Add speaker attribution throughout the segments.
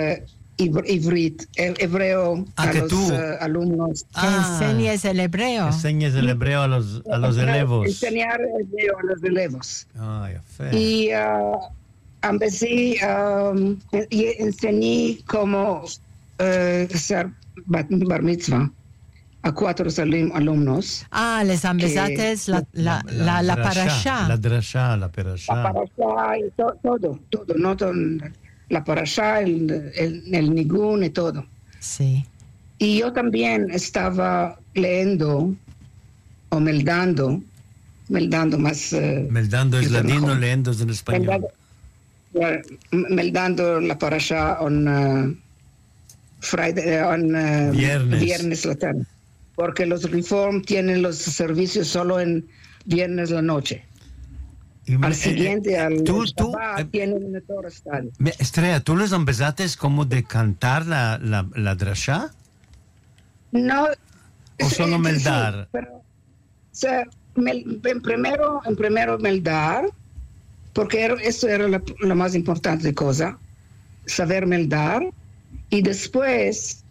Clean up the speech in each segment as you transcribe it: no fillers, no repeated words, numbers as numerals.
Speaker 1: hebreo a los alumnos.
Speaker 2: Que enseñes el hebreo.
Speaker 3: Enseñes el hebreo a los elevos.
Speaker 1: Enseñar el hebreo a los elevos.
Speaker 3: Yפה.
Speaker 1: Y empecé y enseñé cómo hacer bar mitzvah a 4 alumnos.
Speaker 2: Les empezaste la parashá.
Speaker 3: La drashá, la parashá.
Speaker 1: La parashá y todo. No la parashá, el nigún y todo.
Speaker 2: Sí.
Speaker 1: Y yo también estaba leyendo o meldando más.
Speaker 3: Meldando es latino, leyendo es en español.
Speaker 1: Meldando la parashá on Friday, on viernes la tarde. Porque los Reform tienen los servicios solo en viernes la noche. Al siguiente, al Shabbat, tienen todo estadio.
Speaker 3: Estrella, ¿tú les empezaste como de cantar la drashá?
Speaker 1: No.
Speaker 3: ¿O solo meldar?
Speaker 1: Sí, pero, en primero meldar, porque eso era la más importante cosa, saber meldar, y después,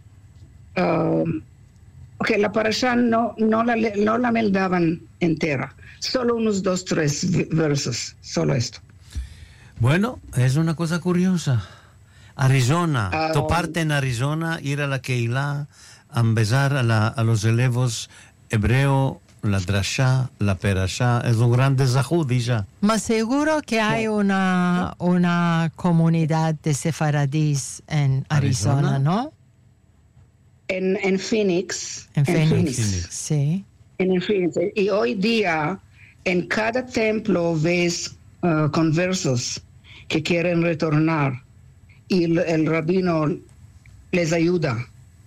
Speaker 1: la parashá no la meldaban entera, solo unos 2, 3 versos, solo esto.
Speaker 3: Bueno, es una cosa curiosa. Arizona, toparte en Arizona, ir a la Keilah, empezar a los elevos hebreo, la drashá, la perashá, es un gran desafío, ya.
Speaker 2: Más seguro que hay una comunidad de sefaradís en Arizona, ¿no?
Speaker 1: En Phoenix.
Speaker 2: En Phoenix, sí.
Speaker 1: En Phoenix. Y hoy día, en cada templo ves conversos que quieren retornar y el rabino les ayuda.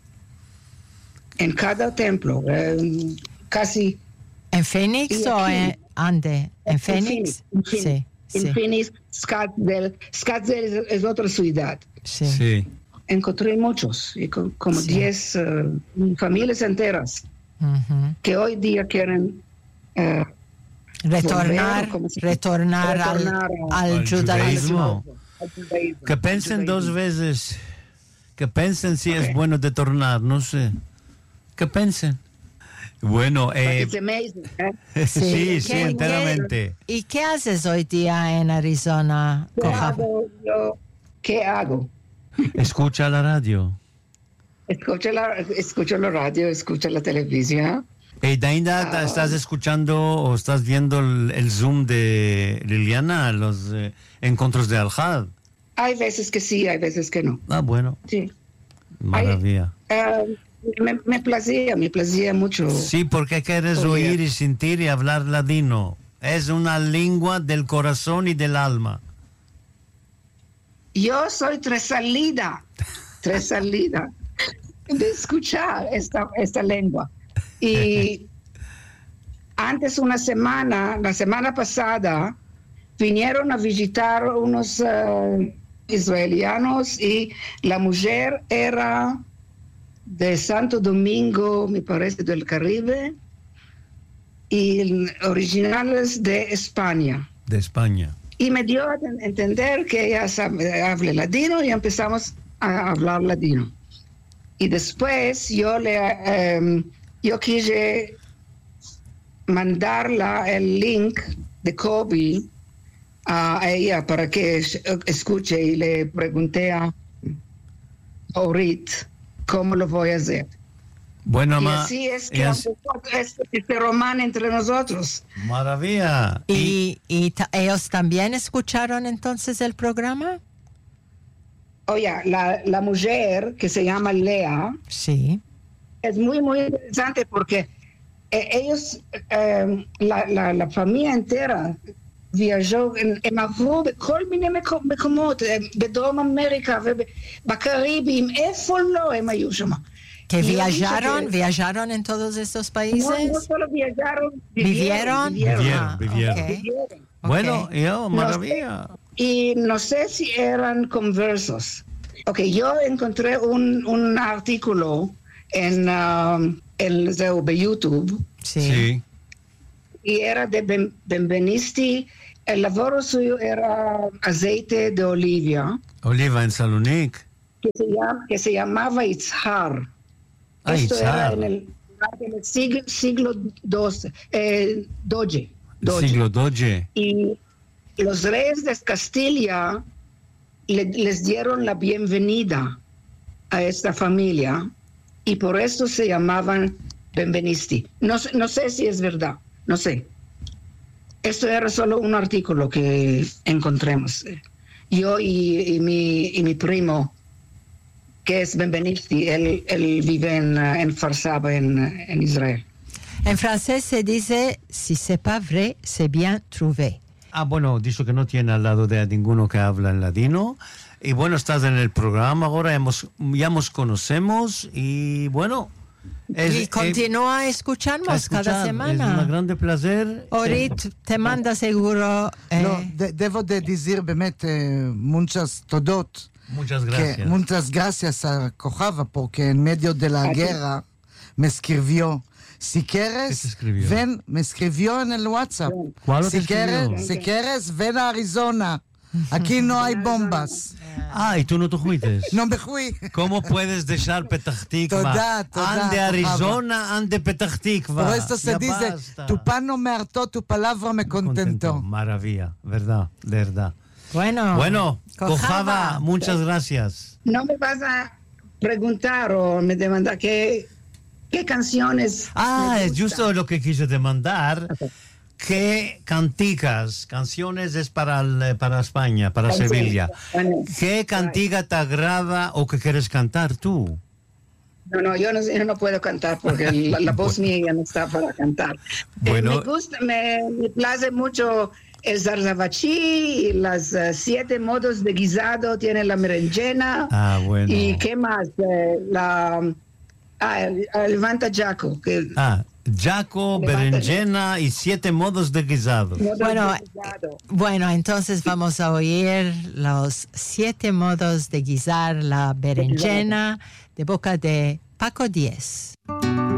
Speaker 1: En cada templo, casi.
Speaker 2: ¿En Phoenix o ande? ¿En Phoenix? Sí.
Speaker 1: En Phoenix, Scottsdale es otra ciudad.
Speaker 2: Sí.
Speaker 1: Encontré muchos, y como 10 familias enteras que hoy día quieren
Speaker 2: retornar al judaísmo.
Speaker 3: Que piensen 2 veces, que piensen si es bueno de tornar, no sé, que piensen. Bueno, sí, enteramente.
Speaker 2: ¿Y qué haces hoy día en Arizona?
Speaker 1: ¿Qué hago?
Speaker 3: Escucha la radio.
Speaker 1: Escucho la radio, escucho la televisión.
Speaker 3: Dainda, ¿estás escuchando o estás viendo el Zoom de Liliana, los encuentros de Al-Had?
Speaker 1: Hay veces que sí, hay veces que no.
Speaker 3: Bueno.
Speaker 1: Sí.
Speaker 3: Maravilla.
Speaker 1: Me placía mucho.
Speaker 3: Sí, porque quieres oír y sentir y hablar ladino. Es una lengua del corazón y del alma.
Speaker 1: Yo soy tresalida de escuchar esta lengua. Y antes la semana pasada, vinieron a visitar unos israelianos y la mujer era de Santo Domingo, me parece, del Caribe, y originales de España.
Speaker 3: De España.
Speaker 1: Y me dio a entender que ella habla ladino y empezamos a hablar ladino. Y después yo quise mandarla el link de Kobe a ella para que escuche, y le pregunté a Orit cómo lo voy a hacer.
Speaker 3: Bueno,
Speaker 1: y así es que este romance entre nosotros.
Speaker 3: Maravilla.
Speaker 2: ¿Y ellos también escucharon entonces el programa?
Speaker 1: La mujer que se llama Lea.
Speaker 2: Sí.
Speaker 1: Es muy, muy interesante porque ellos, la familia entera viajó en עברו בכל מיני מקומות, בדרום אמריקה ובקריבים, איפה לא הם היו שם.
Speaker 2: ¿Que viajaron en todos estos países?
Speaker 1: No solo viajaron,
Speaker 2: ¿Vivieron?
Speaker 3: Okay. Bueno, maravilla.
Speaker 1: Y no sé si eran conversos. Yo encontré un artículo en YouTube.
Speaker 2: Sí.
Speaker 1: Y era de Benvenisti. El laboro suyo era aceite de oliva.
Speaker 3: Oliva en Salonique.
Speaker 1: que se llamaba Itzhar. Esto
Speaker 3: Itzhar.
Speaker 1: era en el siglo Doge.
Speaker 3: Siglo Doge.
Speaker 1: Y los reyes de Castilla les dieron la bienvenida a esta familia y por eso se llamaban Benvenisti. No sé si es verdad, no sé. Esto era solo un artículo que encontremos. Yo y mi primo, que es Benvenisti, él vive en Farsaba, en Israel.
Speaker 2: En francés se dice, si c'est pas vrai, c'est bien trouvé.
Speaker 3: Bueno, dicho que no tiene al lado de ninguno que habla en ladino. Y bueno, estás en el programa ahora, ya nos conocemos y bueno...
Speaker 2: y continúa a escucharnos cada semana.
Speaker 3: Es un grande placer.
Speaker 2: Orit te manda seguro...
Speaker 4: devo decir, באמת, muchas todot.
Speaker 3: Muchas gracias.
Speaker 4: Muchas gracias a Cojava, porque en medio de la guerra me escribió. Si quieres, ven, me escribió en el WhatsApp. Si quieres, ven a Arizona. Aquí no hay bombas.
Speaker 3: ¿Y tú no te fuiste?
Speaker 4: No me fui.
Speaker 3: ¿Cómo puedes dejar Petah Tikva?
Speaker 4: Toda,
Speaker 3: ande Arizona, ande Petah Tikva.
Speaker 4: Por esto se dice, tu pan no me hartó, tu palabra me contentó.
Speaker 3: Maravilla, verdad, verdad.
Speaker 2: Bueno,
Speaker 3: Cojava, muchas gracias.
Speaker 1: No me vas a preguntar o me demandar qué canciones.
Speaker 3: Es justo lo que quise demandar. Okay. ¿Qué canciones es para España, para Sevilla? ¿Qué cantiga te agrada o que quieres cantar tú?
Speaker 1: No, yo no puedo cantar porque la voz mía ya no está para cantar.
Speaker 3: Bueno.
Speaker 1: Me place mucho el Zarzavachi, las 7 modos de guisado, tiene la merenjena.
Speaker 3: Bueno.
Speaker 1: ¿Y qué más? El Levanta Jaco.
Speaker 3: Jaco, berenjena y 7 modos de guisado.
Speaker 2: Bueno, entonces vamos a oír los 7 modos de guisar la berenjena de boca de Paco Díez.